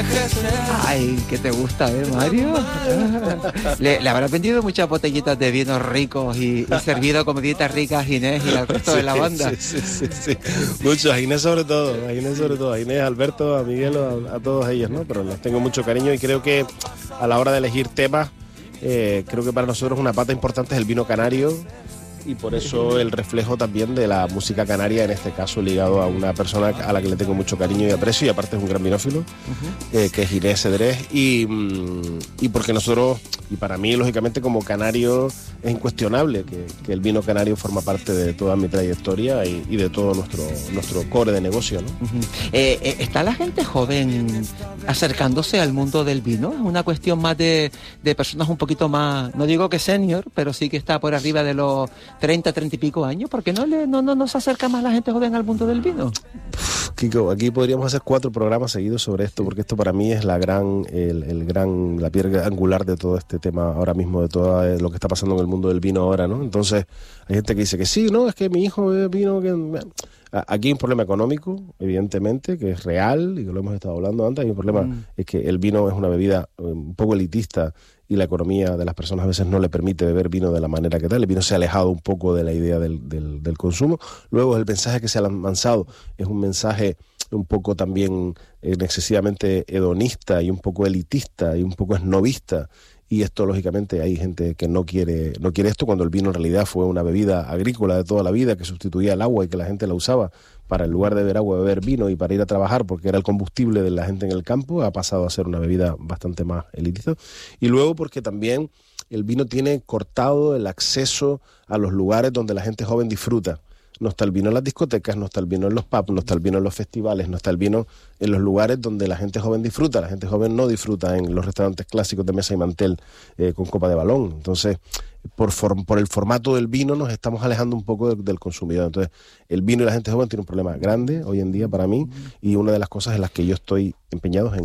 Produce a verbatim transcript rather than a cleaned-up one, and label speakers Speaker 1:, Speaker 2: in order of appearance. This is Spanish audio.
Speaker 1: envejecer.
Speaker 2: Ay, ¿qué te gusta, eh, Mario? Le, le habrás vendido muchas botellitas de vinos ricos y, y servido comiditas ricas a Inés y al resto
Speaker 3: sí,
Speaker 2: de la banda.
Speaker 3: Sí, sí, sí, sí. Muchos, a Inés sobre todo, a Inés sobre todo, a Inés, a Alberto, a Miguel, a, a todos ellos, ¿no? Pero les tengo mucho cariño y creo que a la hora de elegir temas, eh, creo que para nosotros una pata importante es el vino canario. Y por eso el reflejo también de la música canaria, en este caso ligado a una persona a la que le tengo mucho cariño y aprecio, y aparte es un gran vinófilo, uh-huh. eh, que es Inés Cedrés, y, y porque nosotros, y para mí lógicamente como canario es incuestionable que, que el vino canario forma parte de toda mi trayectoria y, y de todo nuestro, nuestro core de negocio, ¿no?
Speaker 2: Uh-huh. eh, eh, ¿Está la gente joven acercándose al mundo del vino? ¿Es una cuestión más de, de personas un poquito más, no digo que senior, pero sí que está por arriba de los treinta, treinta y pico años? ¿Por qué no, le, no, no, no se acerca más la gente joven al mundo del vino?
Speaker 3: Kiko, aquí podríamos hacer cuatro programas seguidos sobre esto, porque esto para mí es la gran, el, el gran, la piedra angular de todo este tema ahora mismo, de todo lo que está pasando en el mundo del vino ahora, ¿no? Entonces, hay gente que dice que sí, no, es que mi hijo bebe vino, que... Aquí hay un problema económico, evidentemente, que es real y que lo hemos estado hablando antes. Hay un problema, mm. es que el vino es una bebida un poco elitista y la economía de las personas a veces no le permite beber vino de la manera que tal. El vino se ha alejado un poco de la idea del, del, del consumo. Luego el mensaje que se ha lanzado es un mensaje un poco también eh, excesivamente hedonista y un poco elitista y un poco esnovista. Y esto, lógicamente, hay gente que no quiere no quiere esto, cuando el vino en realidad fue una bebida agrícola de toda la vida que sustituía el agua y que la gente la usaba para, en lugar de beber agua, beber vino, y para ir a trabajar porque era el combustible de la gente en el campo. Ha pasado a ser una bebida bastante más elitista. Y luego porque también el vino tiene cortado el acceso a los lugares donde la gente joven disfruta. No está el vino en las discotecas, no está el vino en los pubs, no está el vino en los festivales, no está el vino en los lugares donde la gente joven disfruta. La gente joven no disfruta en los restaurantes clásicos de mesa y mantel eh, con copa de balón. Entonces, por, for, por el formato del vino nos estamos alejando un poco del, del consumidor. Entonces, el vino y la gente joven tiene un problema grande hoy en día para mí, y una de las cosas en las que yo estoy empeñado es en